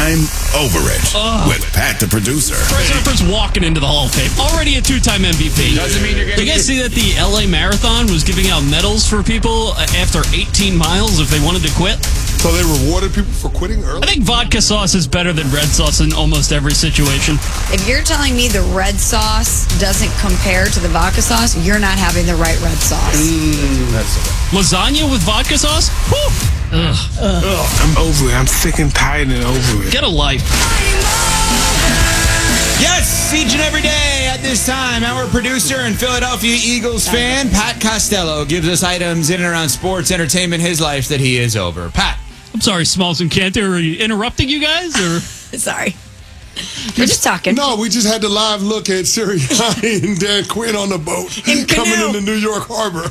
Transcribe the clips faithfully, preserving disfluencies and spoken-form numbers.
I'm Over It Ugh. with Pat the producer. Bryce Harper's walking into the Hall of Fame. Already a two-time M V P. Doesn't mean you're getting. You guys see that the L A Marathon was giving out medals for people after eighteen miles if they wanted to quit? So they rewarded people for quitting early? I think vodka sauce is better than red sauce in almost every situation. If you're telling me the red sauce doesn't compare to the vodka sauce, you're not having the right red sauce. Mm, that's Lasagna with vodka sauce? Woo! Ugh. Ugh. Ugh. I'm over it. I'm sick and tired and over it. Get a life. Yes, each and every day at this time, our producer and Philadelphia Eagles fan, Pat Costello, gives us items in and around sports, entertainment, his life that he is over. Pat. I'm sorry, Smalls and Cantor. Are you interrupting you guys? Or Sorry. We're just talking. No, we just had the live look at Sirianni and Dan Quinn on the boat In coming canoe. into New York Harbor.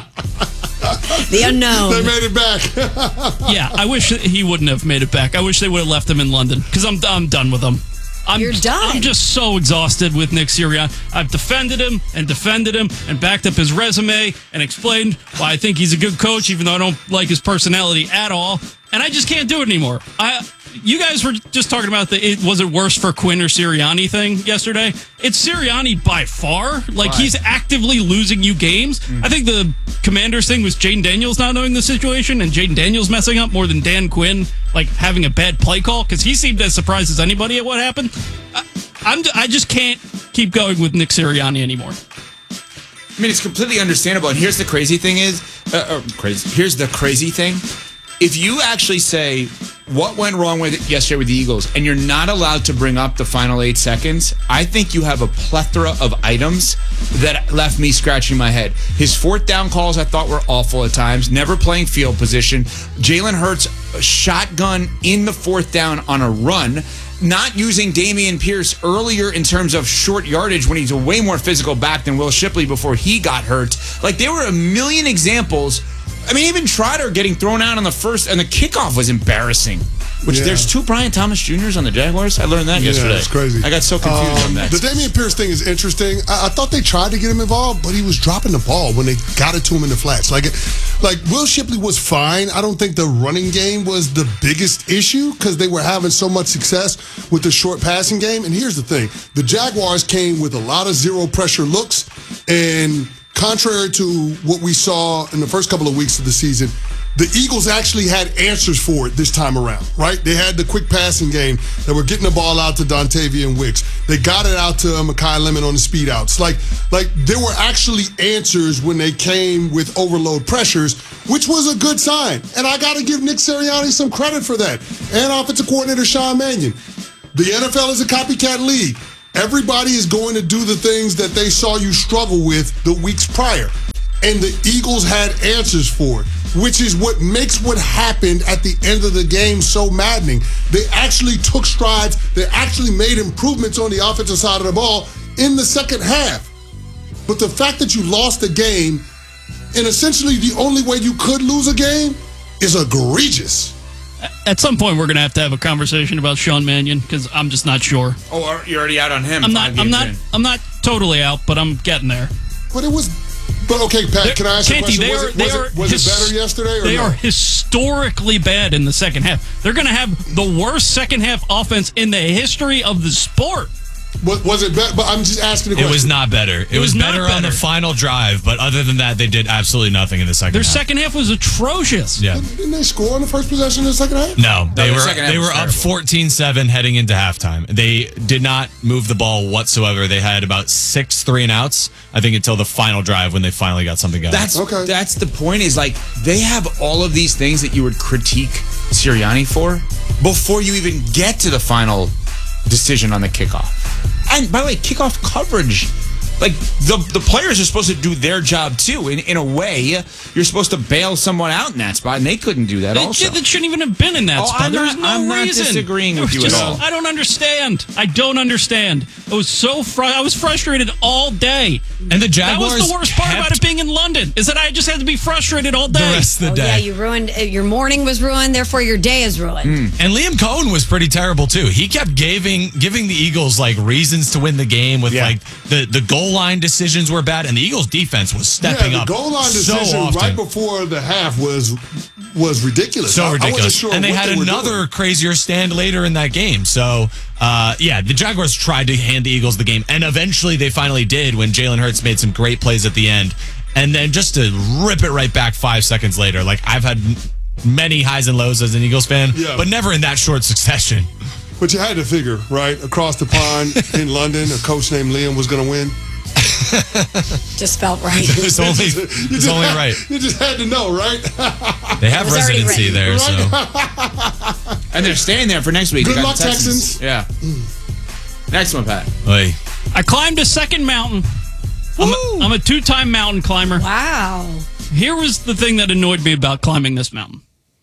The unknown. They made it back. Yeah, I wish he wouldn't have made it back. I wish they would have left him in London because I'm I'm done with him. I'm, You're done. I'm just so exhausted with Nick Sirianni. I've defended him and defended him and backed up his resume and explained why I think he's a good coach, even though I don't like his personality at all. And I just can't do it anymore. I, you guys were just talking about the it, was it worse for Quinn or Sirianni thing yesterday. It's Sirianni by far. Like, Why? he's actively losing you games. Mm. I think the Commanders thing was Jaden Daniels not knowing the situation and Jaden Daniels messing up more than Dan Quinn, like, having a bad play call because he seemed as surprised as anybody at what happened. I, I'm, I just can't keep going with Nick Sirianni anymore. I mean, it's completely understandable. And here's the crazy thing is, uh, uh, crazy. Here's the crazy thing. If you actually say what went wrong with it yesterday with the Eagles, and you're not allowed to bring up the final eight seconds, I think you have a plethora of items that left me scratching my head. His fourth down calls I thought were awful at times, never playing field position. Jalen Hurts shotgun in the fourth down on a run. Not using Dameon Pierce earlier in terms of short yardage when he's a way more physical back than Will Shipley before he got hurt. Like, there were a million examples. I mean, even Trotter getting thrown out on the first, and the kickoff was embarrassing. Which, Yeah. there's two Brian Thomas Juniors on the Jaguars. I learned that Yeah, yesterday. it's crazy. I got so confused um, on that. The Dameon Pierce thing is interesting. I, I thought they tried to get him involved, but he was dropping the ball when they got it to him in the flats. Like, like Will Shipley was fine. I don't think the running game was the biggest issue because they were having so much success with the short passing game. And here's the thing. The Jaguars came with a lot of zero pressure looks, and contrary to what we saw in the first couple of weeks of the season, the Eagles actually had answers for it this time around, right? They had the quick passing game. They were getting the ball out to Dontavian Wicks. They got it out to Mekhi Lemon on the speed outs. Like, like there were actually answers when they came with overload pressures, which was a good sign. And I got to give Nick Sirianni some credit for that. And offensive coordinator Sean Mannion. The N F L is a copycat league. Everybody is going to do the things that they saw you struggle with the weeks prior. And the Eagles had answers for it, which is what makes what happened at the end of the game so maddening. They actually took strides. They actually made improvements on the offensive side of the ball in the second half. But the fact that you lost the game, and essentially the only way you could lose a game, is egregious. At some point, we're going to have to have a conversation about Sean Mannion because I'm just not sure. Oh, you're already out on him. I'm not. I'm not. In. I'm not totally out, but I'm getting there. But it was. But okay, Pat, They're, can I ask you a Canty, question? they Was, are, it, they was, are it, was his, it better yesterday or They no? are historically bad in the second half. They're going to have the worst second half offense in the history of the sport. Was, was it better? But I'm just asking the question. It was not better. It, It was was, not better, on the better. final drive, but other than that, they did absolutely nothing in the second Their half. second half was atrocious. Yeah. Didn't they score on the first possession in the second half? No, they their were second half they was were up terrible. fourteen seven heading into halftime. They did not move the ball whatsoever. They had about six three and outs, I think, until the final drive when they finally got something going. That's Okay. That's the point. Is like they have all of these things that you would critique Sirianni for before you even get to the final decision on the kickoff. And by the way, kickoff coverage. Like, the the players are supposed to do their job, too. In in a way, you're supposed to bail someone out in that spot, and they couldn't do that They, also. they shouldn't even have been in that Oh, spot. I'm There's not- no I'm not reason. disagreeing It with was you at just- all. I don't understand. I don't understand. I was so fr- I was frustrated all day. And the That Jaguars was the worst part about kept it being in London, is that I just had to be frustrated all the day. rest of the Oh, day. yeah, you ruined, uh, your morning was ruined, therefore your day is ruined. And Liam Cohen was pretty terrible too. He kept giving giving the Eagles like reasons to win the game with Yeah. like the, the goal line decisions were bad, and the Eagles defense was stepping yeah, the up goal line so decision often. right before the half was was ridiculous. So I- I wasn't ridiculous. sure and they what had were another doing. crazier stand later in that game. So, uh, yeah, the Jaguars tried to hand the Eagles the game, and eventually they finally did when Jalen Hurts made some great plays at the end. And then just to rip it right back five seconds later, like I've had m- many highs and lows as an Eagles fan, Yeah. but never in that short succession. But you had to figure, right? Across the pond in London, a coach named Liam was going to win. Just felt right. It's only, You it's just only had- right. You just had to know, right? They have was already residency written. there, so. And they're staying there for next week. Good They got luck, the Texans. Yeah. Next one, Pat. Oy. I climbed a second mountain. I'm a, I'm a two-time mountain climber. Wow. Here was the thing that annoyed me about climbing this mountain.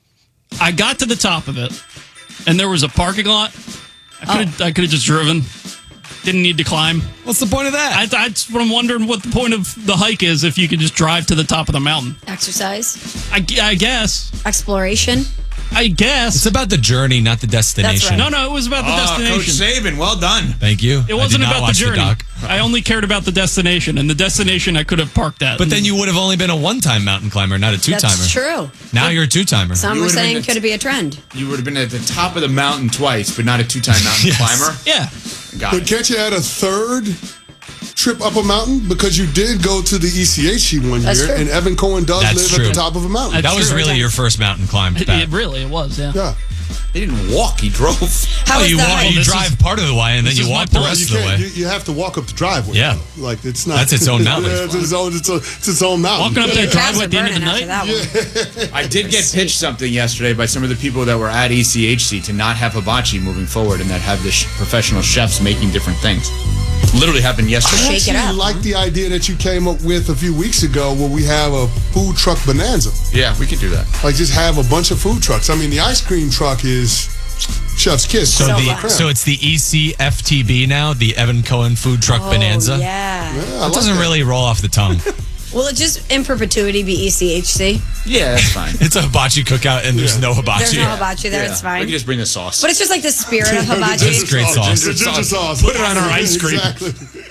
I got to the top of it, and there was a parking lot. I could have I could have just driven. Didn't need to climb. What's the point of that? I, that's what I'm wondering. What the point of the hike is if you could just drive to the top of the mountain. Exercise, I, gu- I guess. exploration. I guess. It's about the journey, not the destination. no, no, it was about the Oh, Coach destination. Saban, well done. Thank you. It wasn't I did not about the watch journey. doc. I only cared about the destination, and the destination I could have parked at. But then you would have only been a one-time mountain climber, not a two-timer. That's true. Now you're a two-timer. Some You were would've been saying the- could it be a trend? You would have been at the top of the mountain twice, but not a two-time mountain Yes. climber. yeah, Got But it. can't you add a third trip up a mountain? Because you did go to the E C H C one That's year, true. and Evan Cohen does That's live true. at the top of a mountain. That's That was true. really your first mountain climb, it, Pat. it really it was. Yeah. yeah. He didn't walk, he drove. How Oh, was you the walk, hike? you This drive is- part of the way, and then this you is my walk the point. rest You of the can't. way. You, you have to walk up the driveway. Yeah. like it's not. That's its own mountain. Yeah, it's its own. It's, a, it's its own mountain. Walking up Your that calves driveway are at the end of the burning night. after that one. I did get pitched something yesterday by some of the people that were at E C H C to not have hibachi moving forward and that have the sh- professional chefs making different things. Literally happened I yesterday. Shake it actually up. like the idea that you came up with a few weeks ago, where we have a food truck bonanza. Yeah, we could do that. Like just have a bunch of food trucks. I mean, the ice cream truck is chef's kiss. So, So the fun. so it's the E C F T B now, the Evan Cohen Food Truck Oh, Bonanza. yeah. Yeah, I That like doesn't that. really roll off the tongue. Will it just in perpetuity be E C H C? Yeah, that's fine. It's a hibachi cookout, and there's Yeah. no hibachi. There's no hibachi there. Yeah. It's We fine. can just bring the sauce. But it's just like the spirit of hibachi. It's great sauce. Ginger, ginger sauce. Put it on our ice cream. Exactly.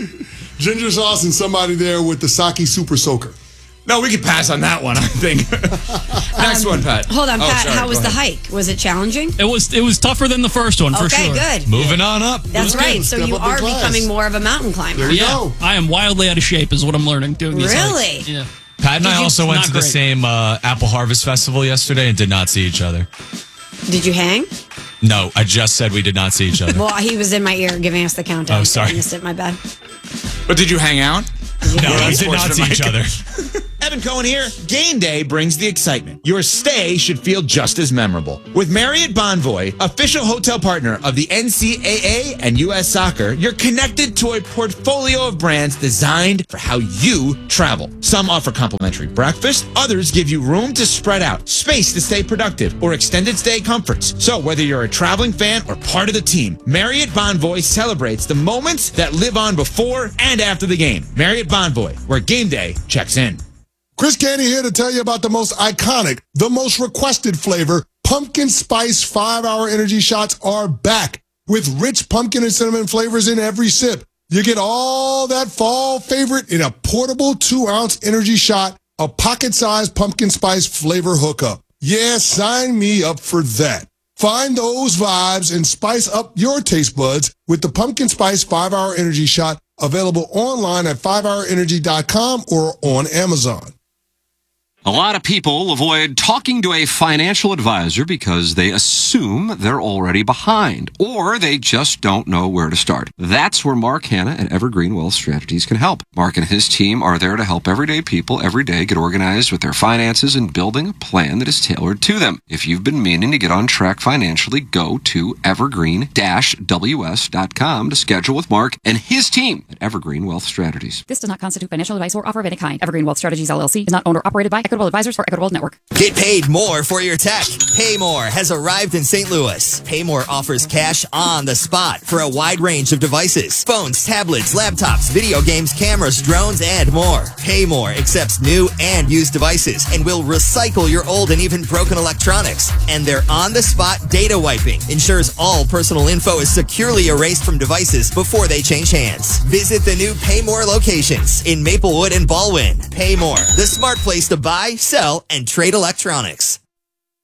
Ginger sauce and somebody there with the sake super soaker. No, we could pass on that one, I think. Next one, Pat. Hold on, Oh, Pat. sorry, how was go the ahead. hike? Was it challenging? It was it was tougher than the first one for Okay, sure. good. Moving on up. That's good. right. So Step you up in are class. becoming more of a mountain climber. There you Yeah, go. I am wildly out of shape, is what I'm learning doing these hikes. Really? Yeah. Pat and I It's also went not to the great. same uh, Apple Harvest Festival yesterday and did not see each other. Did you hang? No, I just said we did not see each other. Well, he was in my ear giving us the countdown. Oh, so I sorry. missed it. My bad. But did you hang out? No, we that's did not see each other. Evan Cohen here. Game day brings the excitement. Your stay should feel just as memorable. With Marriott Bonvoy, official hotel partner of the N C A A and U S Soccer, you're connected to a portfolio of brands designed for how you travel. Some offer complimentary breakfast, others give you room to spread out, space to stay productive, or extended stay comforts. So whether you're a traveling fan or part of the team, Marriott Bonvoy celebrates the moments that live on before and after the game. Marriott Bonvoy, where game day checks in. Chris Candy here to tell you about the most iconic, the most requested flavor. Pumpkin spice five-hour energy shots are back with rich pumpkin and cinnamon flavors in every sip. You get all that fall favorite in a portable two-ounce energy shot, a pocket-sized pumpkin spice flavor hookup. Yeah, sign me up for that. Find those vibes and spice up your taste buds with the pumpkin spice five-hour energy shot, available online at five hour energy dot com or on Amazon. A lot of people avoid talking to a financial advisor because they assume they're already behind, or they just don't know where to start. That's where Mark Hanna at Evergreen Wealth Strategies can help. Mark and his team are there to help everyday people every day get organized with their finances and building a plan that is tailored to them. If you've been meaning to get on track financially, go to evergreen dash w s dot com to schedule with Mark and his team at Evergreen Wealth Strategies. This does not constitute financial advice or offer of any kind. Evergreen Wealth Strategies, L L C is not owned or operated by Equitable Advisors or Equitable Network. Get paid more for your tech. Paymore has arrived in Saint Louis. Paymore offers cash on the spot for a wide range of devices. Phones, tablets, laptops, video games, cameras, drones, and more. Paymore accepts new and used devices and will recycle your old and even broken electronics. And their on-the-spot data wiping ensures all personal info is securely erased from devices before they change hands. Visit the new Paymore locations in Maplewood and Baldwin. Paymore, the smart place to buy, sell, and trade electronics.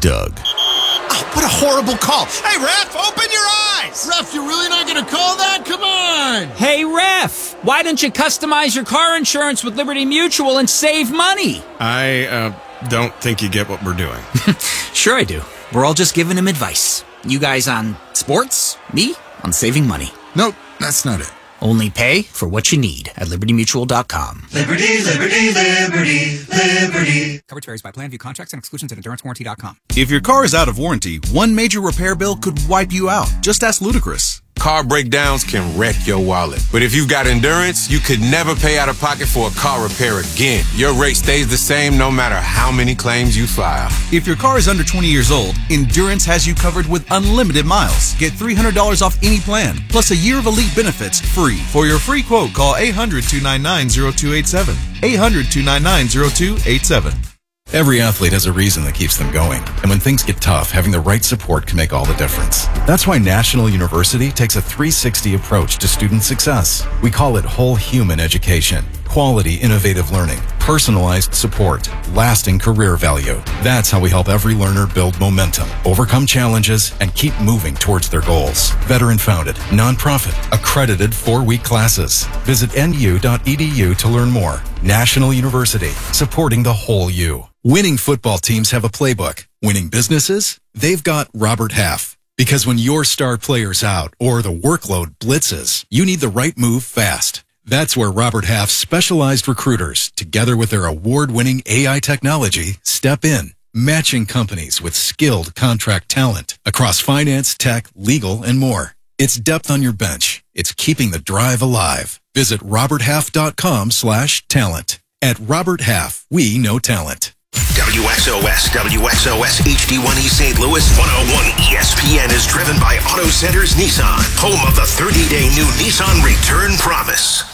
Doug. Oh, what a horrible call. Hey, ref, open your eyes. Ref, you're really not going to call that? Come on. Hey, ref, why don't you customize your car insurance with Liberty Mutual and save money? I uh, don't think you get what we're doing. Sure I do. We're all just giving him advice. You guys on sports, me on saving money. Nope, that's not it. Only pay for what you need at liberty mutual dot com. Liberty, liberty, liberty, liberty. Coverage varies by plan. View contracts and exclusions at endurance warranty dot com. If your car is out of warranty, one major repair bill could wipe you out. Just ask Ludacris. Car breakdowns can wreck your wallet. But if you've got Endurance, you could never pay out of pocket for a car repair again. Your rate stays the same no matter how many claims you file. If your car is under twenty years old, Endurance has you covered with unlimited miles. Get three hundred dollars off any plan, plus a year of elite benefits free. For your free quote, call eight hundred, two nine nine, zero two eight seven. eight hundred, two nine nine, zero two eight seven. Every athlete has a reason that keeps them going. And when things get tough, having the right support can make all the difference. That's why National University takes a three sixty approach to student success. We call it whole human education. Quality, innovative learning, personalized support, lasting career value. That's how we help every learner build momentum, overcome challenges, and keep moving towards their goals. Veteran-founded, nonprofit, accredited four-week classes. Visit N U dot E D U to learn more. National University, supporting the whole you. Winning football teams have a playbook. Winning businesses? They've got Robert Half. Because when your star player's out or the workload blitzes, you need the right move fast. That's where Robert Half's specialized recruiters, together with their award-winning A I technology, step in, matching companies with skilled contract talent across finance, tech, legal, and more. It's depth on your bench. It's keeping the drive alive. Visit roberthalf.com slash talent. At Robert Half, we know talent. W X O S, W X O S H D one E Saint Louis, one oh one E S P N is driven by Auto Centers Nissan, home of the thirty-day new Nissan Return Promise.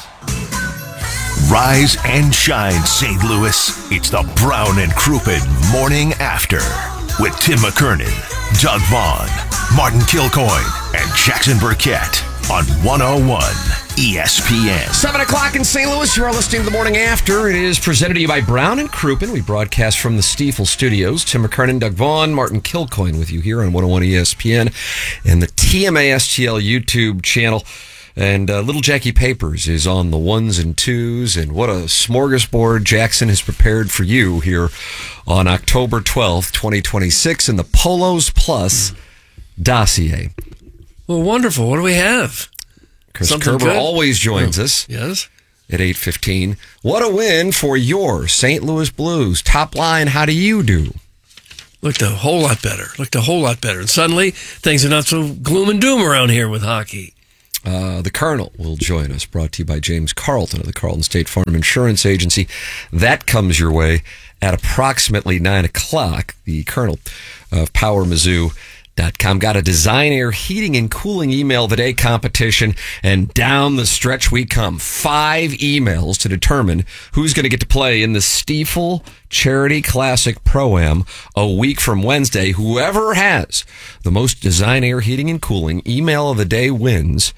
Rise and shine, Saint Louis. It's the Brown and Crouppen Morning After with Tim McKernan, Doug Vaughn, Martin Kilcoyne, and Jackson Burkett on one oh one E S P N. Seven o'clock in Saint Louis. You are listening to The Morning After. It is presented to you by Brown and Crouppen. We broadcast from the Stiefel Studios. Tim McKernan, Doug Vaughn, Martin Kilcoyne with you here on one oh one E S P N and the T M A S T L YouTube channel. And uh, little Jackie Papers is on the ones and twos. And what a smorgasbord Jackson has prepared for you here on October twelfth, twenty twenty-six in the Polos Plus dossier. Well, wonderful. What do we have? Chris Something Kerber good? always joins Oh, us. Yes. At eight fifteen. What a win for your Saint Louis Blues. Top line, how do you do? Looked a whole lot better. Looked a whole lot better. And suddenly, things are not so gloom and doom around here with hockey. Uh, the Colonel will join us, brought to you by James Carlton of the Carlton State Farm Insurance Agency. That comes your way at approximately nine o'clock. The Colonel of Power Mizzou dot com got a Design Air Heating and Cooling Email of the Day competition, and down the stretch we come. Five emails to determine who's going to get to play in the Stiefel Charity Classic Pro-Am a week from Wednesday. Whoever has the most Design Air Heating and Cooling Email of the Day wins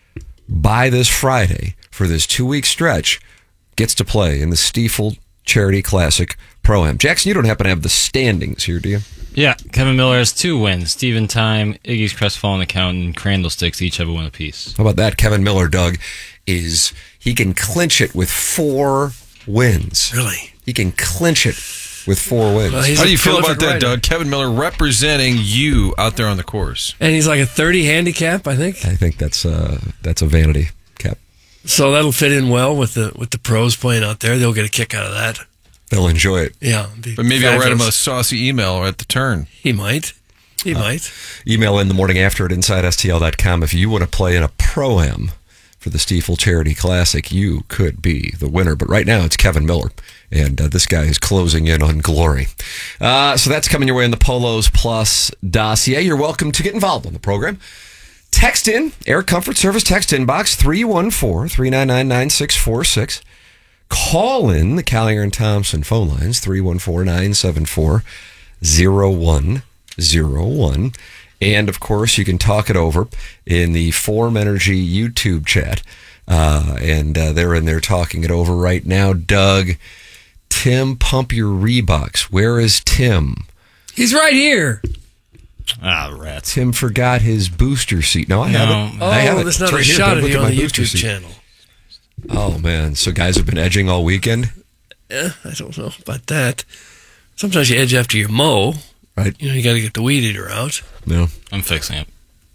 by this Friday for this two-week stretch, gets to play in the Stiefel Charity Classic Pro-Am. Jackson, you don't happen to have the standings here, do you? Yeah, Kevin Miller has two wins. Steven Time, Iggy's Crestfallen Accountant, and Crandlesticks each have a win apiece. How about that? Kevin Miller, Doug, is he can clinch it with four wins. Really? He can clinch it with four wins. Well, he's How a do you feel prolific about that, writer. Doug? Kevin Miller representing you out there on the course. And he's like a thirty handicap, I think. I think that's uh, that's a vanity cap. So that'll fit in well with the with the pros playing out there. They'll get a kick out of that. They'll enjoy it. Yeah. But maybe I'll write him a saucy email at the turn. He might. He Uh, might. Email in the morning after at inside S T L dot com if you want to play in a Pro-Am for the Stiefel Charity Classic. You could be the winner. But right now it's Kevin Miller, and uh, this guy is closing in on glory. Uh, so that's coming your way in the Polos Plus dossier. You're welcome to get involved in the program. Text in, Air Comfort Service text inbox, three one four, three nine nine, nine six four six. Call in the Callier and Thompson phone lines, three one four, nine seven four, zero one zero one. And, of course, you can talk it over in the Form Energy YouTube chat. Uh, and uh, they're in there talking it over right now. Doug, Tim, pump your Reeboks. Where is Tim? He's right here. Ah, rats. Tim forgot his booster seat. No, I No. have it. Oh, I have it. there's It's not a right here. shot Go of look you at on my the booster YouTube seat. channel. Oh, man. So guys have been edging all weekend? Yeah, I don't know about that. Sometimes you edge after you mow. Right. You know, you got to get the weed eater out. No. I'm fixing it.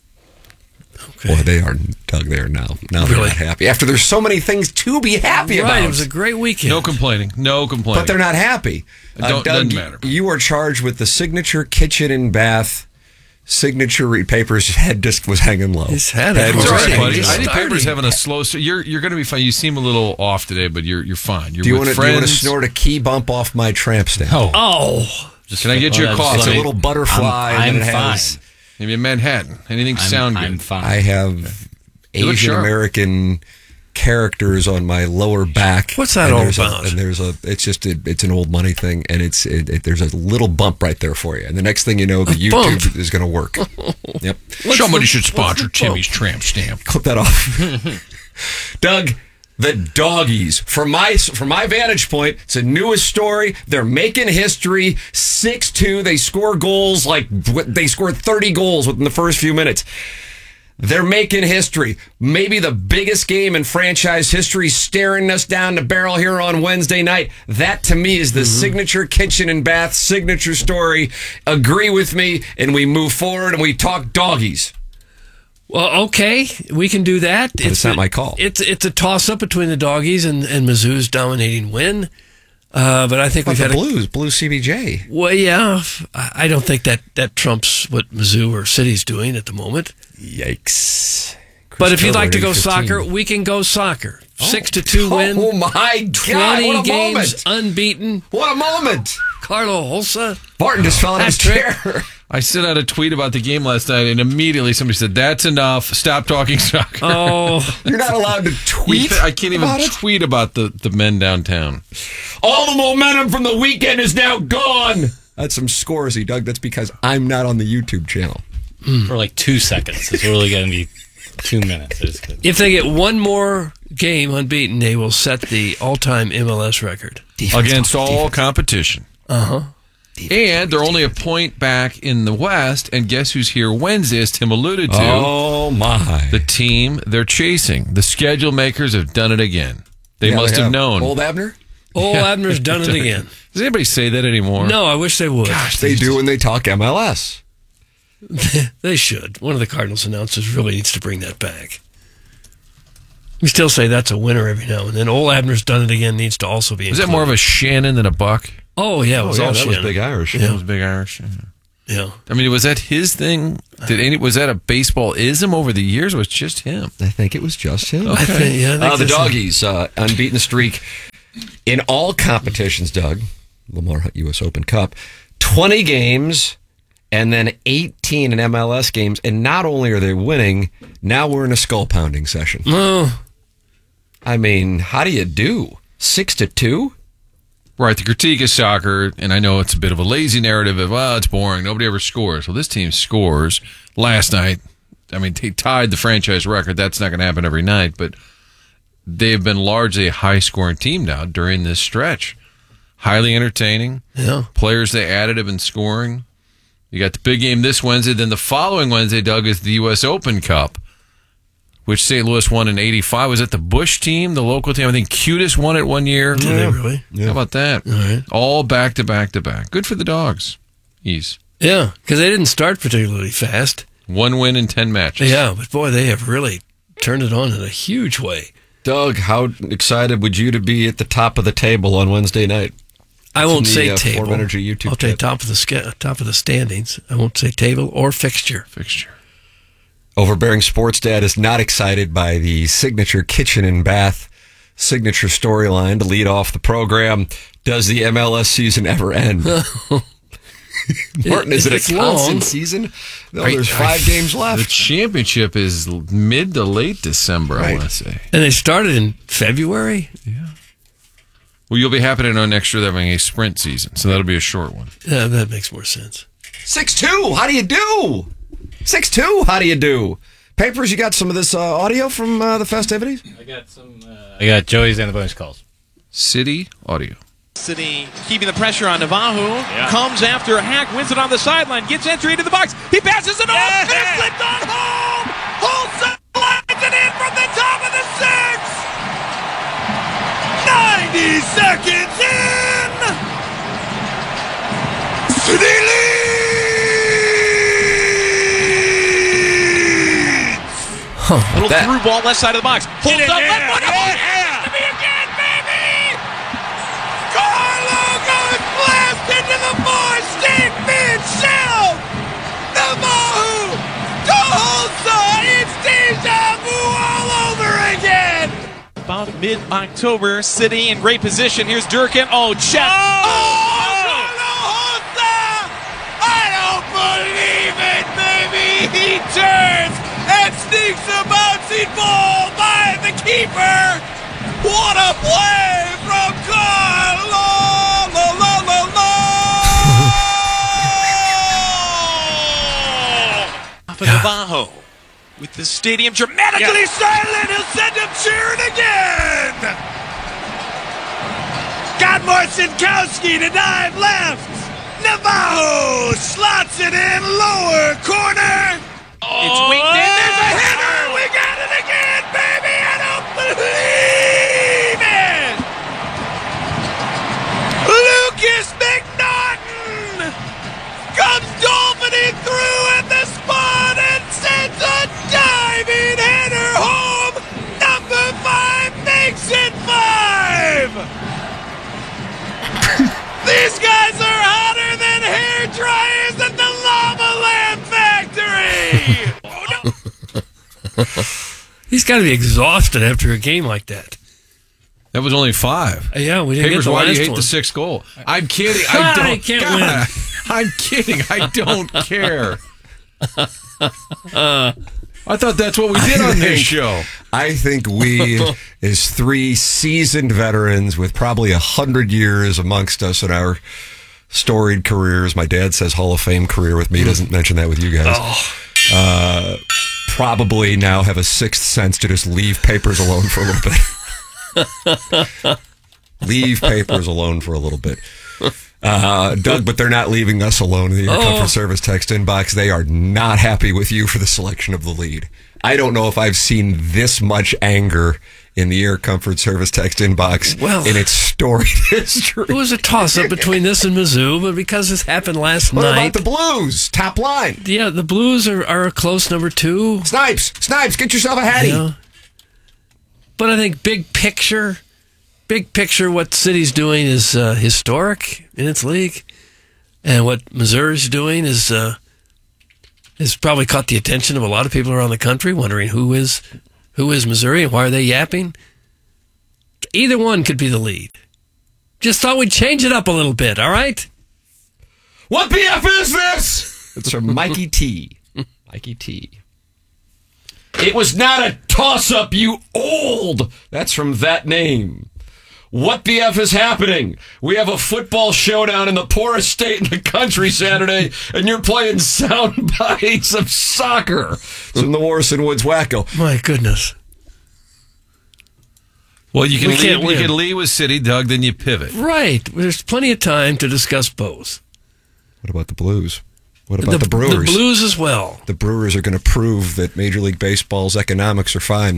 Boy, they are, Doug, they are now. Now they're Really? not happy. After there's so many things to be happy Right, about. it was a great weekend. No complaining. No complaining. But they're not happy. It don't- Doug, doesn't matter. You are charged with the signature kitchen and bath signature re- papers. Head just was hanging low. His head Head It's was all right, hanging buddy. low. I think Starting. Paper's having a slow. So you're you're going to be fine. You seem a little off today, but you're you're fine. You're Do you with want to friends. snort a key bump off my tramp stamp? Oh. Oh. Just Can I get you a oh, coffee? It's a let me- little butterfly. I'm, and I'm it fine. has, Maybe in Manhattan. Anything I'm, sound I'm good? fine. I have You look Asian sharp. American characters on my lower back. What's that and all there's a- about? and there's a. It's just a, it's an old money thing, and it's it, it, there's a little bump right there for you. And the next thing you know, the YouTube bump? is going to work. Yep. Somebody the- should what's sponsor the Timmy's tramp stamp. Clip that off. Doug, the doggies. From my from my vantage point, it's the newest story. They're making history. six two. They score goals like they scored thirty goals within the first few minutes. They're making history. Maybe the biggest game in franchise history staring us down the barrel here on Wednesday night. That, to me, is the Mm-hmm. signature kitchen and bath signature story. Agree with me, and we move forward and we talk doggies. Well, okay, we can do that. But it's not a- my call. It's it's a toss up between the doggies and, and Mizzou's dominating win. Uh, but I think But we've the had Blues, Blues C B J. A, well, yeah. I I don't think that, that trumps what Mizzou or City's doing at the moment. Yikes. But if you'd like to October go eight fifteen. soccer, we can go soccer. Six to two win. Oh my God! Twenty What a games moment! unbeaten. What a moment! Carlo Holsa. Barton just fell in his Hat-trick. chair. I sent out a tweet about the game last night, and immediately somebody said, "That's enough. Stop talking soccer." Oh, You're not allowed to tweet. I can't even about it? tweet about the, the men downtown. All the momentum from the weekend is now gone. That's some scoresy, Doug. That's because I'm not on the YouTube channel. For like two seconds. It's really going to be two minutes. It's good. if they get one more game unbeaten, they will set the all-time M L S record. Against all competition. Uh huh. And they're only a point back in the West, and guess who's here Wednesday, as Tim alluded to? Oh, my. The team they're chasing. The schedule makers have done it again. They Yeah, must they have have. known. Old Abner? Old Abner's done it again. Does anybody say that anymore? No, I wish they would. Gosh, They do when they talk M L S. They should. One of the Cardinals announcers really needs to bring that back. We still say that's a winner every now and then. Old Abner's done it again needs to also be Was that included. more of a Shannon than a Buck? Oh, yeah, it was Oh, yeah, all that Shannon. was Big Irish. Yeah. That was Big Irish. Yeah. Yeah. I mean, was that his thing? Did any was that a baseball-ism over the years, or was it just him? I think it was just him. I think, yeah, I think Uh, the that's- doggies, uh, unbeaten streak in all competitions, Doug. Lamar Hunt U S Open Cup. twenty games and then eighteen in M L S games. And not only are they winning, now we're in a skull pounding session. Oh. I mean, how do you do? Six to two? Right, the critique is soccer, and I know it's a bit of a lazy narrative of, well, it's boring. Nobody ever scores. Well, this team scores. Last night, I mean, they tied the franchise record. That's not going to happen every night, but they've been largely a high-scoring team now during this stretch. Highly entertaining. Yeah. Players they added have been scoring. You got the big game this Wednesday. Then the following Wednesday, Doug, is the U S Open Cup, which Saint Louis won in eighty-five. Was it the Bush team, the local team? I think Cudis won it one year. Did they really? How about that? All right. All back to back to back. Good for the dogs. Ease. Yeah, because they didn't start particularly fast. One win in ten matches. Yeah, but boy, they have really turned it on in a huge way. Doug, how excited would you to be at the top of the table on Wednesday night? I won't In the, say uh, table. Form Energy YouTube I'll say chat. top of the sca- top of the standings. I won't say table or fixture. Fixture. Overbearing Sports Dad is not excited by the signature kitchen and bath signature storyline to lead off the program. Does the M L S season ever end? Martin, is it It's a constant long. season? No, I- there's I- five games The left. championship is mid to late December, I Right. want to say. And they started in February. Well, you'll be happy to know next year they're having a sprint season, so that'll be a short one. Yeah, that makes more sense. six two, how do you do? six two, how do you do? Papers, you got some of this uh, audio from uh, the festivities? I got some. Uh, I got Joey's and the bonus calls. City Audio. City keeping the pressure on Navajo. Yeah. Comes after Hack, wins it on the sideline, gets entry into the box. He passes it off, Yeah. and it's slipped on home. Holsa slides it in from the top of the six. ninety seconds in. City leads. Huh. Little That- through ball left side of the box. Holds Get in up, there. left one. Yeah. Oh, yeah. To be again, baby. Carlo goes blast into the four-stick mid-shell. Navajo to Holsa. It's deja vu all over again. About mid-October, City in great position. Here's Durkin. Oh, check. Oh, Carlo Holsa. I don't believe it, baby. He turns and sneaks a bouncing ball by the keeper. What a play from Carlo! La, la, la, la. For Navajo, with the stadium dramatically Yeah. silent, he'll send him cheering again. Got Marcinkowski to dive left. Navajo slots it in lower corner. It's winged in. There's a header. We got it again, baby. I don't believe it. Lucas McNaughton comes dolphining through at the spot and sends a diving header home. Number five makes it five. These guys are hotter than hair dryers at the Lava Lamp Factory. He's got to be exhausted after a game like that. That was only five. Uh, yeah, we didn't Papers, get the why do you last hate one. the sixth goal? I'm kidding. God, I don't. I can't God, win. I'm kidding. I don't care. I thought that's what we did I on this think- show. I think we, as three seasoned veterans with probably a hundred years amongst us in our storied careers, my dad says Hall of Fame career with me, doesn't mention that with you guys, uh, probably now have a sixth sense to just leave Papers alone for a little bit. Leave Papers alone for a little bit. Uh, Doug, but they're not leaving us alone in the Air Oh. Comfort Service text inbox. They are not happy with you for the selection of the lead. I don't know if I've seen this much anger in the Air Comfort Service text inbox Well, in its storied history. It was a toss-up between this and Mizzou, but because this happened last What night... about the Blues? Top line. Yeah, the Blues are, are a close number two. Snipes, Snipes, get yourself a hattie. You know? But I think big picture, big picture, what City's doing is uh, historic in its league, and what Missouri's doing is uh, has probably caught the attention of a lot of people around the country, wondering who is who is Missouri and why are they yapping. Either one could be the lead. Just thought we'd change it up a little bit. All right. What B F is this? It's from Mikey T. Mikey T. It was not a toss-up, you old. That's from that name. What B F is happening? We have a football showdown in the poorest state in the country Saturday, and you're playing sound bites of soccer. It's from the Morrison Woods Wacko. My goodness. Well, you can We can't lead, you win. can lead with City, Doug, then you pivot. Right. There's plenty of time to discuss both. What about the Blues? What about the, The Brewers? Blues as well. The Brewers are going to prove that Major League Baseball's economics are fine.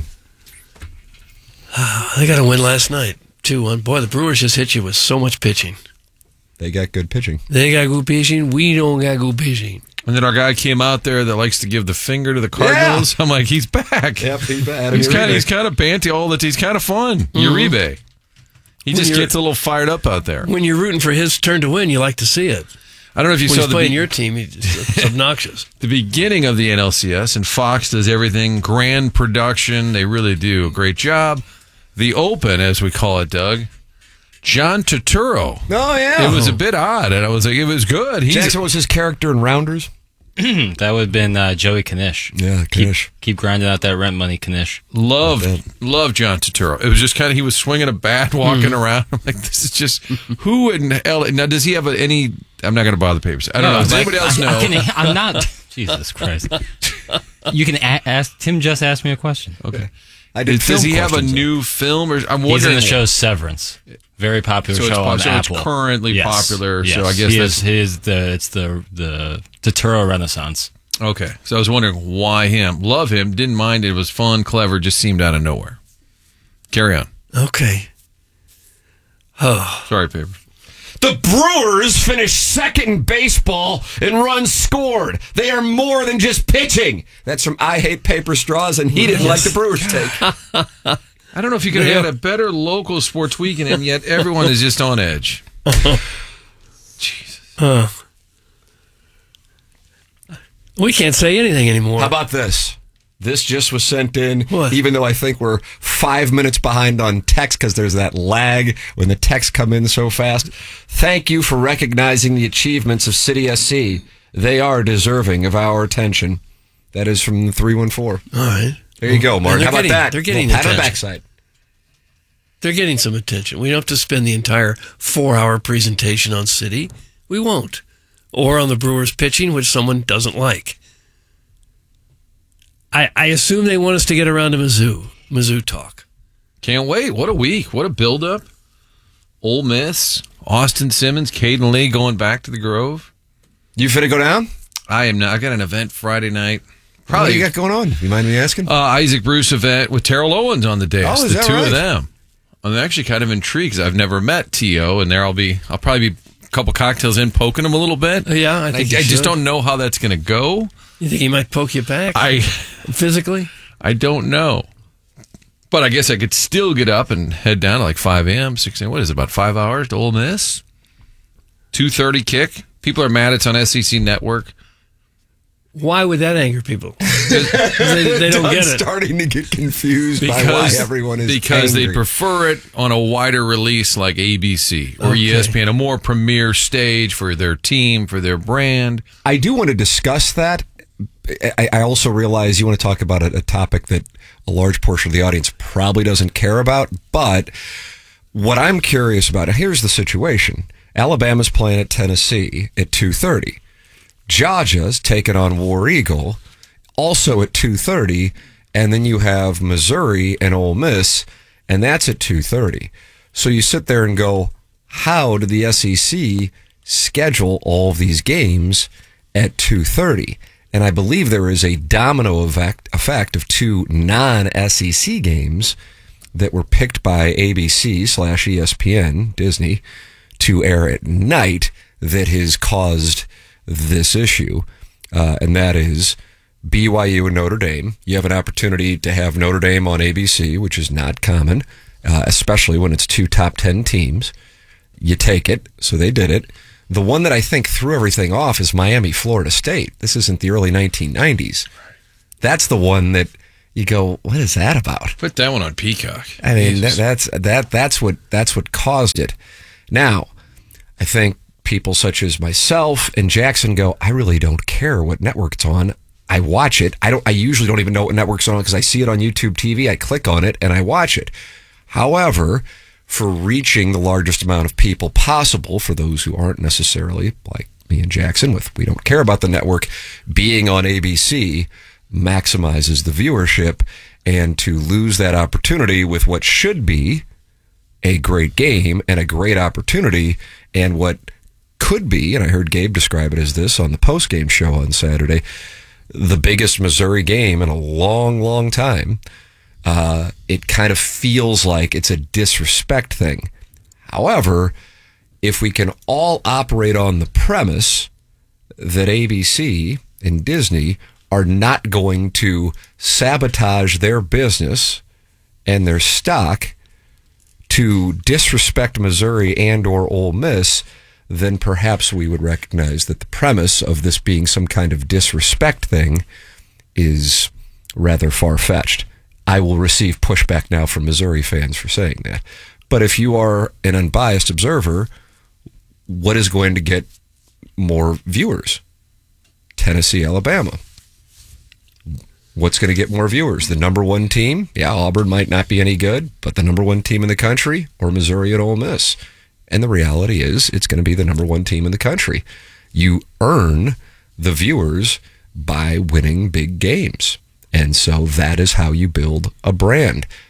They got a win last night, two one. Boy, the Brewers just hit you with so much pitching. They got good pitching. They got good pitching. We don't got good pitching. And then our guy came out there that likes to give the finger to the Cardinals. I'm like, he's back. Yep, he's back. He's kind of he's kind of banty all that. He's kind of fun. Uribe. He When just you're- gets a little fired up out there. When you're rooting for his turn to win, you like to see it. I don't know if you when saw he's the playing be- your team, he's it's obnoxious. the beginning of the N L C S, and Fox does everything grand production. They really do a great job. The Open, as we call it, Doug. John Turturro. Oh yeah, It was a bit odd, and I was like, it was good. He's Jackson was his character in Rounders. That would have been uh, Joey Knish. Yeah, Knish. Keep, keep grinding out that rent money, Knish. Love, love John Turturro. It was just kind of, he was swinging a bat, walking around. I'm like, this is just, who in hell? Now, does he have a, any, I'm not going to bother the papers. I don't know. Does like, anybody else I, know? I can, I'm not, Jesus Christ. You can a- ask, Tim just asked me a question. Okay. I did Does film he have a questions, new film? Or I'm wondering. He's in the show Severance. Very popular So it's show po- on so it's Apple. currently Yes. popular, Yes. so I guess he that's- is his the it's the the Totoro Renaissance. Okay, so I was wondering why him. Love him, didn't mind it, was fun, clever, just seemed out of nowhere. Carry on. Okay. Oh. Sorry, Paper. The Brewers finished second in baseball in runs scored. They are more than just pitching. That's from I Hate Paper Straws, and he didn't Yes. like the Brewers take. I don't know if you could have had a better local sports weekend, and yet everyone is just on edge. Jesus. Uh, we can't say anything anymore. How about this? This just was sent in, What? even though I think we're five minutes behind on text because there's that lag when the texts come in so fast. Thank you for recognizing the achievements of City S C. They are deserving of our attention. That is from the three one four. All right. There you go, Mark. And they're How about getting- that? they're getting Well, pat on the attention. backside. They're getting some attention. We don't have to spend the entire four-hour presentation on City. We won't. Or on the Brewers pitching, which someone doesn't like. I, I assume they want us to get around to Mizzou. Mizzou talk. Can't wait. What a week. What a build-up. Ole Miss, Austin Simmons, Caden Lee going back to the Grove. You finna go down? I am not. I got an event Friday night. What do you got going on? You mind me asking? Uh, Isaac Bruce event with Terrell Owens on the dais. Oh, is the that two right? of them. I'm actually kind of intrigued because I've never met T O, and there I'll be. I'll probably be a couple cocktails in, poking him a little bit. Yeah, I think I, you I just should. don't know how that's going to go. You think he might poke you back? I physically? I don't know. But I guess I could still get up and head down at like five a.m., six a.m. What is it, about five hours to Ole Miss? two thirty kick. People are mad it's on S E C Network. Why would that anger people? they, they don't Doug's get it. starting to get confused by why everyone is because angry. they prefer it on a wider release like A B C or Okay. E S P N, a more premier stage for their team, for their brand. I do want to discuss that. I, I also realize you want to talk about a, a topic that a large portion of the audience probably doesn't care about. But what I'm curious about, and here's the situation. Alabama's playing at Tennessee at two thirty. Georgia's taking on War Eagle also at two thirty. And then you have Missouri and Ole Miss, and that's at two thirty. So you sit there and go, how did the S E C schedule all of these games at two thirty? And I believe there is a domino effect, effect of two non-S E C games that were picked by A B C slash E S P N, Disney, to air at night that has caused this issue. Uh, and that is B Y U and Notre Dame. You have an opportunity to have Notre Dame on A B C, which is not common, uh, especially when it's two top ten teams. You take it, so they did it. The one that I think threw everything off is Miami, Florida State. This isn't the early nineteen nineties. That's the one that you go, what is that about? Put that one on Peacock. I mean, that, Jesus. that's that that's what that's what caused it. Now, I think people such as myself and Jackson go, I really don't care what network it's on. I watch it. I don't. I usually don't even know what network's on because I see it on YouTube T V. I click on it and I watch it. However, for reaching the largest amount of people possible, for those who aren't necessarily like me and Jackson, with we don't care about the network, being on A B C maximizes the viewership, and to lose that opportunity with what should be a great game and a great opportunity, and what could be, and I heard Gabe describe it as this on the post-game show on Saturday, the biggest Missouri game in a long, long time. Uh, it kind of feels like it's a disrespect thing. However, if we can all operate on the premise that A B C and Disney are not going to sabotage their business and their stock to disrespect Missouri and or Ole Miss, then perhaps we would recognize that the premise of this being some kind of disrespect thing is rather far-fetched. I will receive pushback now from Missouri fans for saying that. But if you are an unbiased observer, what is going to get more viewers? Tennessee, Alabama. What's going to get more viewers? The number one team? Yeah, Auburn might not be any good, but the number one team in the country, or Missouri and Ole Miss? And the reality is, it's going to be the number one team in the country. You earn the viewers by winning big games. And so that is how you build a brand.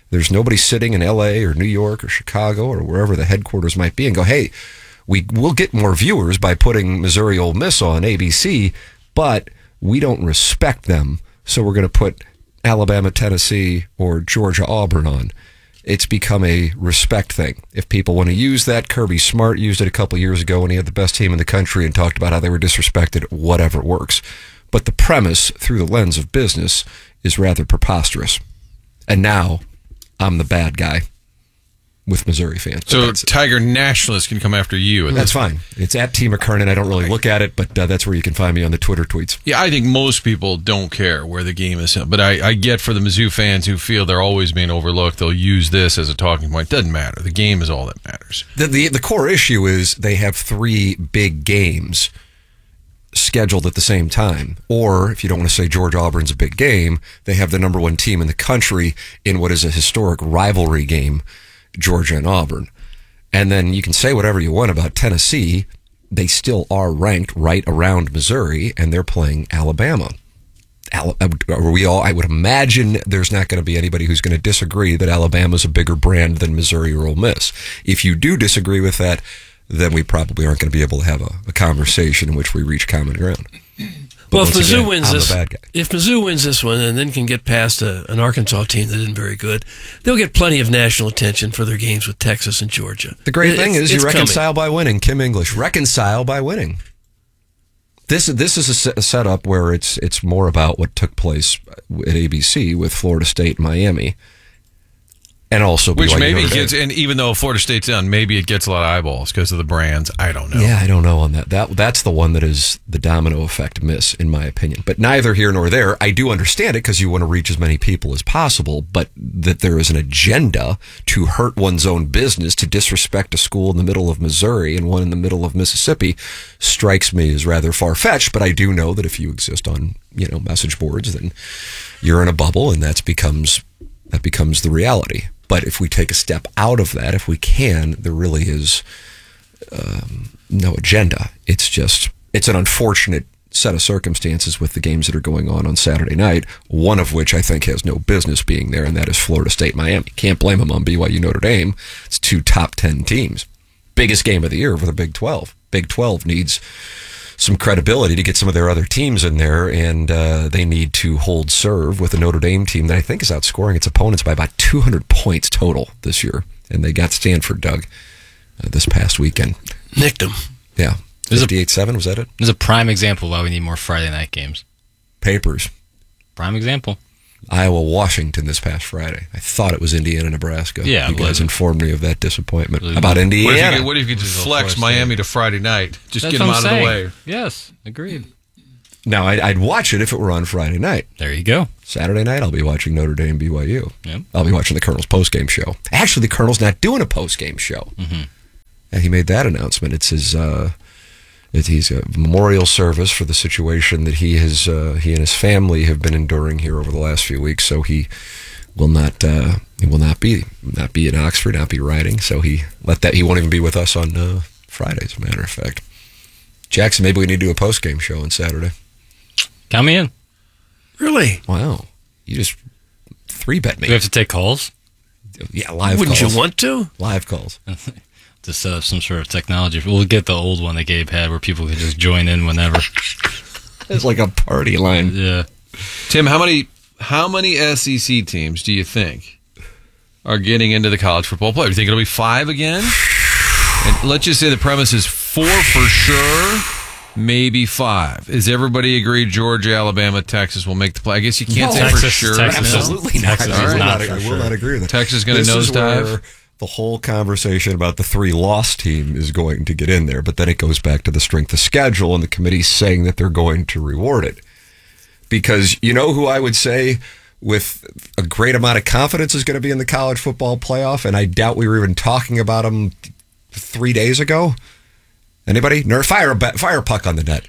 There's nobody sitting in L A or New York or Chicago or wherever the headquarters might be and go, hey, we will get more viewers by putting Missouri Ole Miss on A B C, but we don't respect them, so we're going to put Alabama, Tennessee, or Georgia, Auburn on. It's become a respect thing. If people want to use that, Kirby Smart used it a couple years ago when he had the best team in the country and talked about how they were disrespected. Whatever works. But the premise, through the lens of business, is rather preposterous. And now, I'm the bad guy with Missouri fans. So Tiger nationalists can come after you. That's fine. It's at T. McKernan. I don't really look at it, but uh, that's where you can find me on the Twitter tweets. Yeah, I think most people don't care where the game is. But I, I get for the Mizzou fans who feel they're always being overlooked, they'll use this as a talking point. Doesn't matter. The game is all that matters. The, the, the core issue is they have three big games scheduled at the same time. Or, if you don't want to say George Auburn's a big game, they have the number one team in the country in what is a historic rivalry game, Georgia and Auburn. And then you can say whatever you want about Tennessee. They still are ranked right around Missouri, and they're playing Alabama. Al- are we all? I would imagine there's not going to be anybody who's going to disagree that Alabama's a bigger brand than Missouri or Ole Miss. If you do disagree with that, then we probably aren't going to be able to have a, a conversation in which we reach common ground. But well, if Mizzou again, wins I'm this, the bad guy. if Mizzou wins this one and then can get past a, an Arkansas team that isn't very good, they'll get plenty of national attention for their games with Texas and Georgia. The great It- thing it's- is you it's reconcile coming. by winning. Kim English, reconcile by winning. This this is a, se- a setup where it's it's more about what took place at A B C with Florida State and Miami. And also Which B Y U maybe Notre Dame. gets, and even though Florida State's down, maybe it gets a lot of eyeballs because of the brands. I don't know. Yeah, I don't know on that. That that's the one that is the domino effect miss, in my opinion. But neither here nor there. I do understand it because you want to reach as many people as possible. But that there is an agenda to hurt one's own business, to disrespect a school in the middle of Missouri and one in the middle of Mississippi, strikes me as rather far fetched. But I do know that if you exist on you know message boards, then you're in a bubble, and that becomes that becomes the reality. But if we take a step out of that, if we can, there really is um, no agenda. It's just, it's an unfortunate set of circumstances with the games that are going on on Saturday night, one of which I think has no business being there, and that is Florida State Miami. Can't blame them on B Y U Notre Dame. It's two top ten teams. Biggest game of the year for the Big twelve. Big twelve needs some credibility to get some of their other teams in there, and uh, they need to hold serve with a Notre Dame team that I think is outscoring its opponents by about two hundred points total this year. And they got Stanford, Doug, uh, this past weekend. Nicked them. Yeah. fifty-eight seven, was that it? There's a prime example why we need more Friday night games. Papers. Prime example. Iowa, Washington this past Friday. I thought it was Indiana, Nebraska. Yeah, you guys wasn't. informed me of that disappointment. How about Indiana? What if you could, what if you could just flex Miami to Friday night? Just That's get them what out I'm of the saying. way. Yes, agreed. Now, I'd, I'd watch it if it were on Friday night. There you go. Saturday night, I'll be watching Notre Dame B Y U. Yep. I'll be watching the Colonel's postgame show. Actually, the Colonel's not doing a postgame show. Mm-hmm. And he made that announcement. It's his, uh, it, he's a memorial service for the situation that he has, uh, he and his family have been enduring here over the last few weeks. So he will not, uh, he will not be, not be in Oxford, not be riding. So he let that, he won't even be with us on uh, Friday, as a matter of fact. Jackson, maybe we need to do a postgame show on Saturday. Count me in. Really? Wow. You just three bet me. Do we have to take calls? Yeah, live Wouldn't calls. you want to? Live calls. To set up some sort of technology. We'll get the old one that Gabe had where people could just join in whenever. It's like a party line. Yeah. Tim, how many how many S E C teams do you think are getting into the college football play? Do you think it'll be five again? And let's just say the premise is four for sure, maybe five. Is everybody agreed Georgia, Alabama, Texas will make the play? I guess you can't No, say Texas- for sure. Texas- Absolutely not. Texas I is will not not, for I will sure. not agree with that. Texas is going to This is nosedive. where the whole conversation about the three loss team is going to get in there, but then it goes back to the strength of schedule and the committee saying that they're going to reward it. Because you know who I would say with a great amount of confidence is going to be in the college football playoff, and I doubt we were even talking about them three days ago? Anybody? Ner- fire a bet, fire a puck on the net.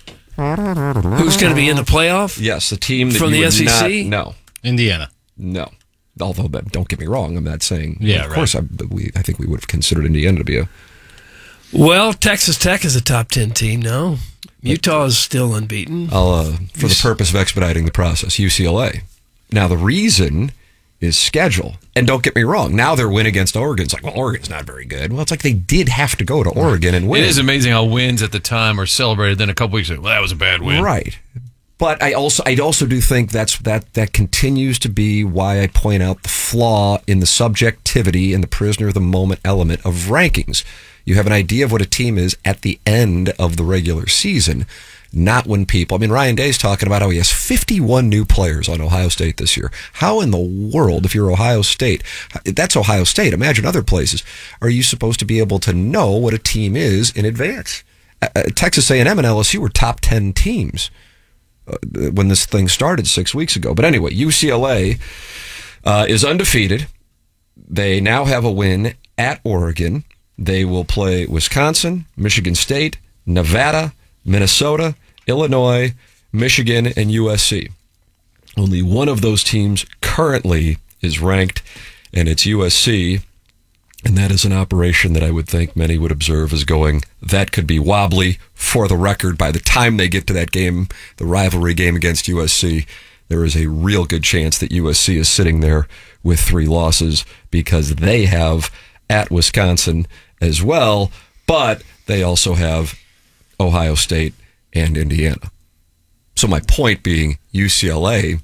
Who's going to be in the playoff? Yes, the team that From you the would S E C? Not, no, Indiana. no. Although, but don't get me wrong, I'm not saying. Yeah, of right. course, I, but we. I think we would have considered Indiana to be a. Well, Texas Tech is a top ten team now. Utah is still unbeaten. I'll, uh, for the purpose of expediting the process, U C L A. Now, the reason is schedule. And don't get me wrong, now their win against Oregon's like, well, Oregon's not very good. Well, it's like they did have to go to Oregon and win. It is amazing how wins at the time are celebrated. Then a couple weeks ago, well, that was a bad win. Right. But I also I also do think that's that that continues to be why I point out the flaw in the subjectivity and the prisoner of the moment element of rankings. You have an idea of what a team is at the end of the regular season, not when people. I mean, Ryan Day's talking about how he has fifty-one new players on Ohio State this year. How in the world, if you're Ohio State, that's Ohio State, imagine other places, are you supposed to be able to know what a team is in advance? Uh, Texas A and M and L S U were top ten teams when this thing started six weeks ago. But anyway, U C L A uh, is undefeated. They now have a win at Oregon. They will play Wisconsin, Michigan State, Nevada, Minnesota, Illinois, Michigan, and U S C. Only one of those teams currently is ranked, and it's U S C. And that is an operation that I would think many would observe as going, that could be wobbly. For the record, by the time they get to that game, the rivalry game against U S C, there is a real good chance that U S C is sitting there with three losses because they have at Wisconsin as well, but they also have Ohio State and Indiana. So my point being, U C L A,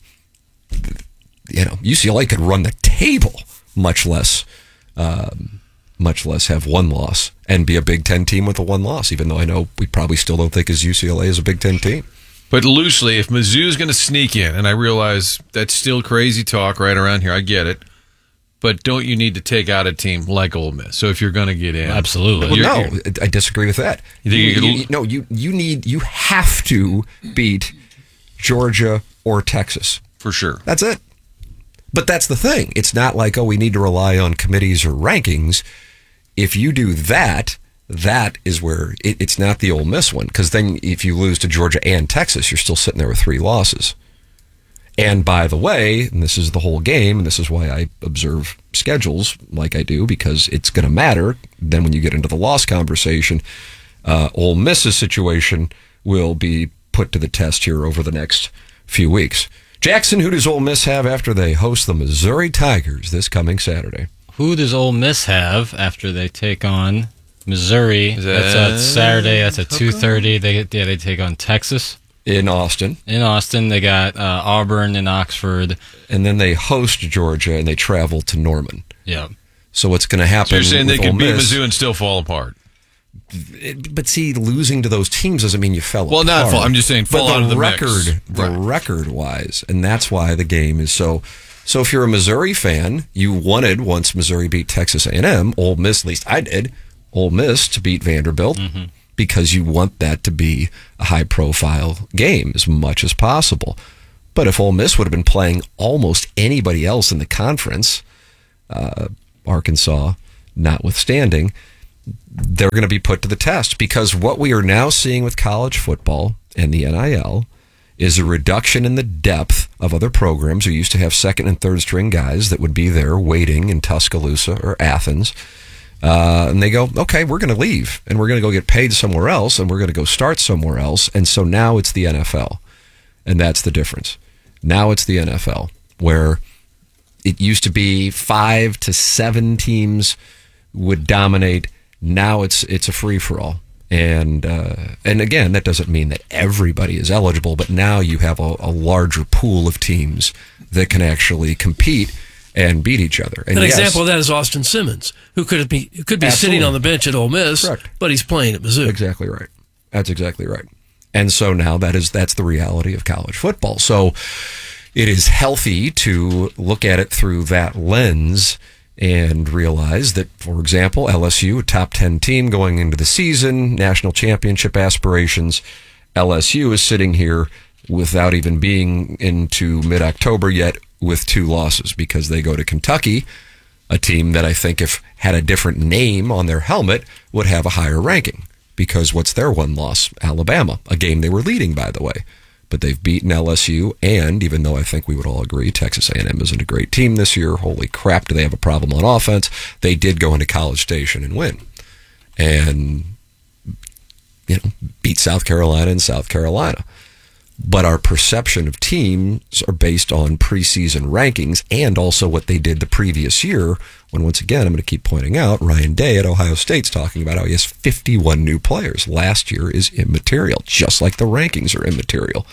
you know, U C L A could run the table, much less Um, much less have one loss and be a Big Ten team with a one loss, even though I know we probably still don't think as U C L A is a Big Ten team. But loosely, if Mizzou's going to sneak in, and I realize that's still crazy talk right around here, I get it, but don't you need to take out a team like Ole Miss? So if you're going to get in, absolutely. Well, you're, no, you're, I disagree with that. You think you, you could, you, no, you you need you have to beat Georgia or Texas for sure. That's it. But that's the thing. It's not like, oh, we need to rely on committees or rankings. If you do that, that is where it, it's not the Ole Miss one. Because then if you lose to Georgia and Texas, you're still sitting there with three losses. And by the way, and this is the whole game, and this is why I observe schedules like I do, because it's going to matter. Then when you get into the loss conversation, uh, Ole Miss's situation will be put to the test here over the next few weeks. Jackson, who does Ole Miss have after they host the Missouri Tigers this coming Saturday? Who does Ole Miss have after they take on Missouri? That that's on Saturday. That's at two thirty. They yeah they take on Texas in Austin. In Austin, they got uh, Auburn and Oxford, and then they host Georgia and they travel to Norman. Yeah. So what's going to happen? So you're saying they with could Ole beat Miss, Mizzou and still fall apart? It, but see, losing to those teams doesn't mean you fell well, apart. Well, not fall. I'm just saying fall but out the of the record, mix. the Right. record wise, and that's why the game is so. So if you're a Missouri fan, you wanted once Missouri beat Texas A and M, Ole Miss, at least I did, Ole Miss to beat Vanderbilt, mm-hmm. because you want that to be a high profile game as much as possible. But if Ole Miss would have been playing almost anybody else in the conference, uh, Arkansas notwithstanding, they're going to be put to the test, because what we are now seeing with college football and the N I L is a reduction in the depth of other programs who used to have second and third string guys that would be there waiting in Tuscaloosa or Athens. Uh, and they go, okay, we're going to leave and we're going to go get paid somewhere else and we're going to go start somewhere else. And so now it's the N F L. And that's the difference. Now it's the N F L, where it used to be five to seven teams would dominate. Now it's it's a free-for-all. And uh, and again, that doesn't mean that everybody is eligible, but now you have a, a larger pool of teams that can actually compete and beat each other. And An yes, example of that is Austin Simmons, who could be who could be Absolutely. sitting on the bench at Ole Miss, Correct. but he's playing at Mizzou. Exactly right. That's exactly right. And so now that is that's the reality of college football. So it is healthy to look at it through that lens and realize that, for example, L S U, a top ten team going into the season, national championship aspirations, L S U is sitting here without even being into mid-October yet with two losses, because they go to Kentucky, a team that I think if had a different name on their helmet would have a higher ranking, because what's their one loss? Alabama, a game they were leading, by the way. But they've beaten L S U, and even though I think we would all agree Texas A and M isn't a great team this year, holy crap, do they have a problem on offense, they did go into College Station and win. And, you know, beat South Carolina and South Carolina. But our perception of teams are based on preseason rankings and also what they did the previous year. When, once again, I'm going to keep pointing out, Ryan Day at Ohio State's talking about how he has fifty-one new players. Last year is immaterial, just like the rankings are immaterial.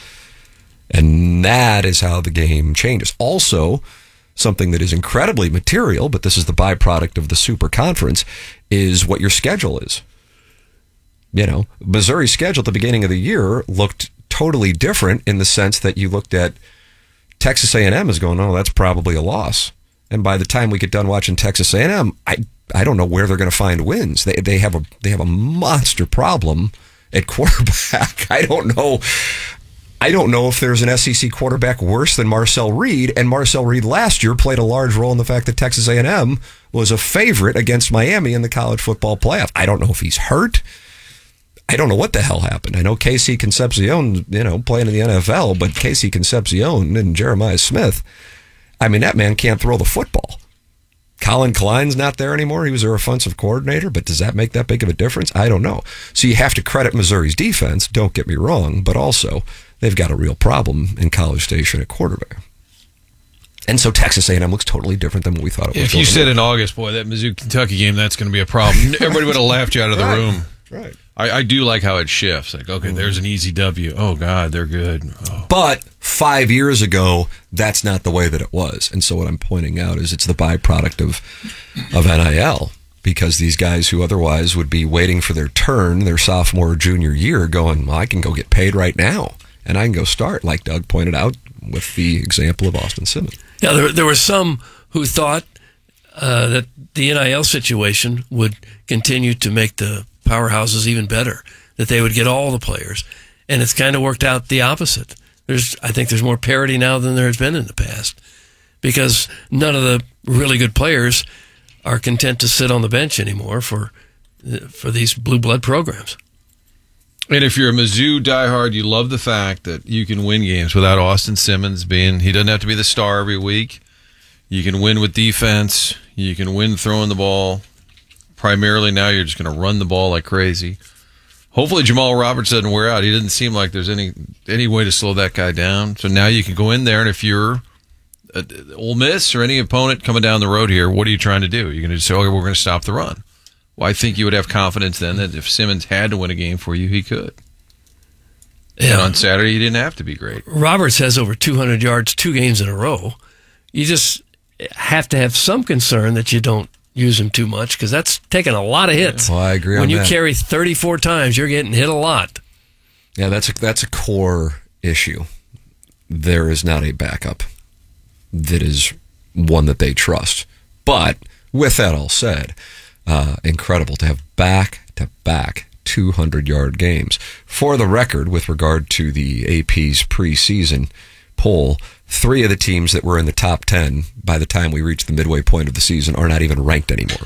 And that is how the game changes. Also, something that is incredibly material, but this is the byproduct of the Super Conference, is what your schedule is. You know, Missouri's schedule at the beginning of the year looked totally different in the sense that you looked at Texas A and M as going, oh, that's probably a loss. And by the time we get done watching Texas A and M, I I don't know where they're going to find wins. They they have a they have a monster problem at quarterback. I don't know. I don't know if there's an S E C quarterback worse than Marcel Reed. And Marcel Reed last year played a large role in the fact that Texas A and M was a favorite against Miami in the college football playoff. I don't know if he's hurt. I don't know what the hell happened. I know Casey Concepcion, you know, playing in the N F L, but Casey Concepcion and Jeremiah Smith, I mean, that man can't throw the football. Colin Klein's not there anymore. He was their offensive coordinator, but does that make that big of a difference? I don't know. So you have to credit Missouri's defense, don't get me wrong, but also they've got a real problem in College Station at quarterback. And so Texas A and M looks totally different than what we thought it was. If you said in August, boy, that Mizzou-Kentucky game, that's going to be a problem. Everybody would have laughed you out of the right. room. Right. I, I do like how it shifts. Like, okay, there's an easy W. Oh, God, they're good. Oh. But five years ago, that's not the way that it was. And so what I'm pointing out is it's the byproduct of of N I L, because these guys who otherwise would be waiting for their turn, their sophomore or junior year, going, well, I can go get paid right now, and I can go start, like Doug pointed out with the example of Austin Simmons. Yeah, there, there were some who thought uh, that the N I L situation would continue to make the powerhouses even better, that they would get all the players, and it's kind of worked out the opposite. There's, I think, there's more parity now than there has been in the past, because none of the really good players are content to sit on the bench anymore for for these blue blood programs. And if you're a Mizzou diehard, you love the fact that you can win games without Austin Simmons being, he doesn't have to be the star every week. You can win with defense. You can win throwing the ball. Primarily now you're just going to run the ball like crazy. Hopefully Jamal Roberts doesn't wear out. He doesn't seem like there's any any way to slow that guy down. So now you can go in there, and if you're uh, Ole Miss or any opponent coming down the road here, what are you trying to do? You're going to say, okay, we're going to stop the run. Well, I think you would have confidence then that if Simmons had to win a game for you, he could. Yeah. And on Saturday, you didn't have to be great. Roberts has over two hundred yards two games in a row. You just have to have some concern that you don't use him too much, because that's taking a lot of hits. Well, I agree when on you that. carry thirty-four times, you're getting hit a lot. Yeah, that's a, that's a core issue. There is not a backup that is one that they trust. But with that all said, uh, incredible to have back-to-back two hundred-yard games. For the record, with regard to the A P's preseason poll, three of the teams that were in the top ten by the time we reach the midway point of the season are not even ranked anymore.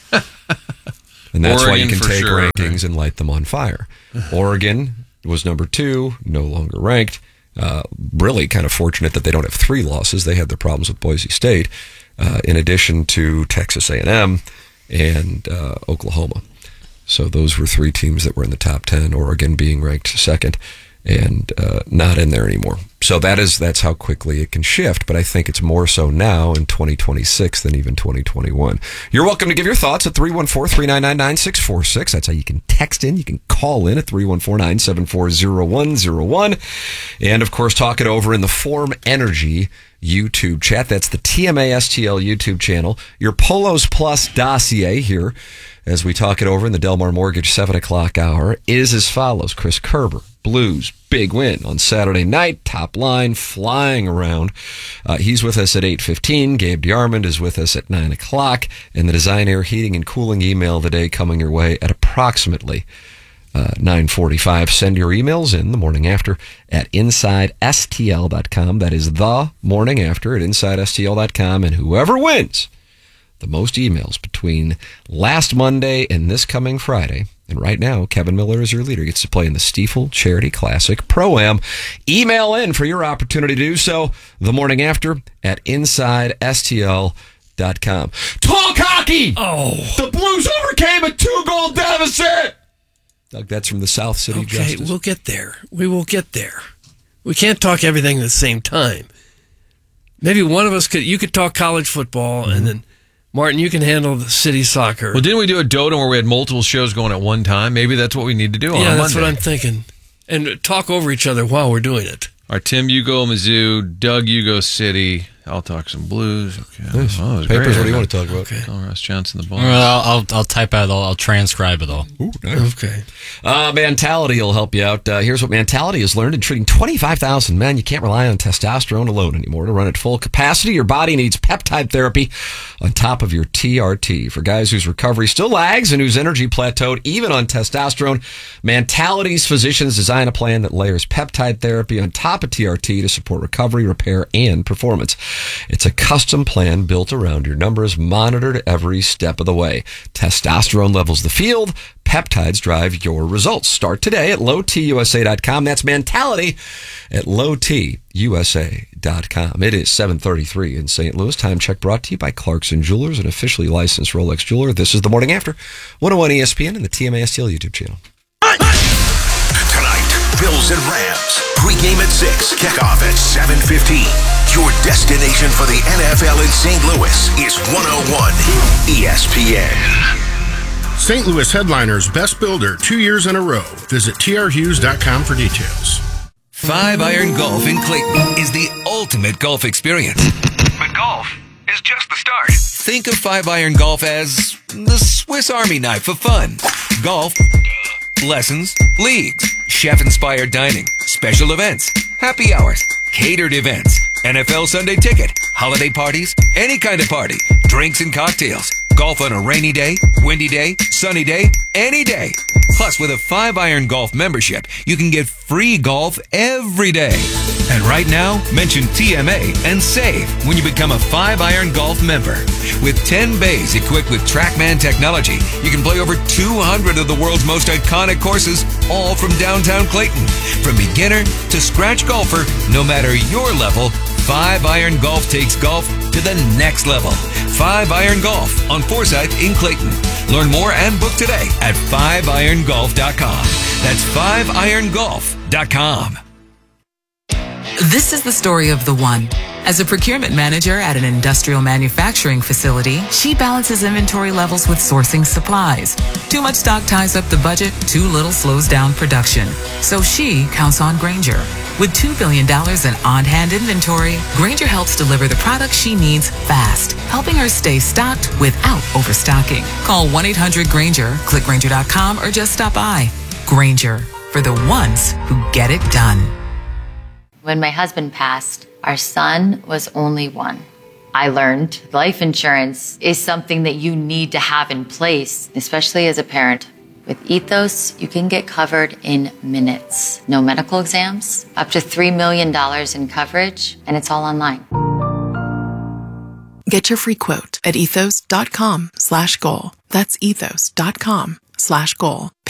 And that's Oregon why you can for take sure, rankings right? and light them on fire. Oregon was number two, no longer ranked. Uh, really kind of fortunate that they don't have three losses. They had their problems with Boise State, uh, in addition to Texas A and M and uh, Oklahoma. So those were three teams that were in the top ten, Oregon being ranked second and uh, not in there anymore. So that is that's how quickly it can shift, but I think it's more so now in twenty twenty-six than even twenty twenty-one. You're welcome to give your thoughts at three one four, three nine nine, nine six four six. That's how you can text in. You can call in at three one four, nine seven four, zero one zero one. And, of course, talk it over in the Form Energy YouTube chat. That's the T M A S T L YouTube channel. Your Polos Plus dossier here, as we talk it over in the Delmar Mortgage seven o'clock hour, is as follows. Chris Kerber, Blues, big win on Saturday night, top line, flying around. Uh, he's with us at eight fifteen. Gabe DeArmond is with us at nine o'clock. And the Design Air Heating and Cooling email today coming your way at approximately uh, nine forty-five. Send your emails in the morning after at inside S T L dot com. That is the morning after at inside S T L dot com. And whoever wins the most emails between last Monday and this coming Friday, and right now, Kevin Miller is your leader, gets to play in the Stiefel Charity Classic Pro-Am. Email in for your opportunity to do so the morning after at inside S T L dot com. Talk hockey! Oh. The Blues overcame a two-goal deficit! Doug, that's from the South City Okay, Justice. we'll get there. We will get there. We can't talk everything at the same time. Maybe one of us could, you could talk college football, mm-hmm. and then, Martin, you can handle the city soccer. Well, didn't we do a Dodo where we had multiple shows going at one time? Maybe that's what we need to do on yeah, a that's Monday. what I'm thinking. And talk over each other while we're doing it. All right, Tim, you go Mizzou. Doug, you go City. I'll talk some Blues. Okay. Nice. Oh, Papers, great. what do you want to talk about? Okay. Oh, Ross Johnson, the ball. Well, I'll, I'll I'll type out all. I'll transcribe it all. Ooh, nice. Okay. Uh, Mentality will help you out. Uh, here's what Mentality has learned in treating twenty-five thousand men. You can't rely on testosterone alone anymore to run at full capacity. Your body needs peptide therapy on top of your T R T. For guys whose recovery still lags and whose energy plateaued even on testosterone, Mentality's physicians design a plan that layers peptide therapy on top of T R T to support recovery, repair, and performance. It's a custom plan built around your numbers, monitored every step of the way. Testosterone levels the field. Peptides drive your results. Start today at low t u s a dot com. That's Mentality at low t u s a dot com. It is seven thirty-three in Saint Louis. Time check brought to you by Clarkson Jewelers, an officially licensed Rolex jeweler. This is The Morning After, one oh one E S P N and the T M A S T L YouTube channel. Tonight, Bills and Rams. Pre-game at six, kickoff at seven fifteen. Your destination for the N F L in Saint Louis is one oh one E S P N. Saint Louis Headliners Best Builder two years in a row. Visit T R hughes dot com for details. Five Iron Golf in Clayton is the ultimate golf experience. But golf is just the start. Think of Five Iron Golf as the Swiss Army knife of fun. Golf, lessons, leagues, chef-inspired dining, special events, happy hours, catered events, N F L Sunday ticket, holiday parties, any kind of party, drinks and cocktails. Golf on a rainy day, windy day, sunny day, any day. Plus, with a Five Iron Golf membership, you can get free golf every day. And right now, mention T M A and save when you become a Five Iron Golf member. With ten bays equipped with TrackMan technology, you can play over two hundred of the world's most iconic courses, all from downtown Clayton. From beginner to scratch golfer, no matter your level, Five Iron Golf takes golf to the next level. Five Iron Golf on Forsyth in Clayton. Learn more and book today at five iron golf dot com. That's five iron golf dot com. This is the story of the one. As a procurement manager at an industrial manufacturing facility, she balances inventory levels with sourcing supplies. Too much stock ties up the budget, too little slows down production. So she counts on Grainger. With two billion dollars in on-hand inventory, Grainger helps deliver the products she needs fast, helping her stay stocked without overstocking. Call one eight hundred Grainger, click Grainger dot com, or just stop by. Grainger, for the ones who get it done. When my husband passed, our son was only one. I learned life insurance is something that you need to have in place, especially as a parent. With Ethos, you can get covered in minutes. No medical exams, up to three million dollars in coverage, and it's all online. Get your free quote at ethos dot com slash goal. That's ethos dot com slash goal.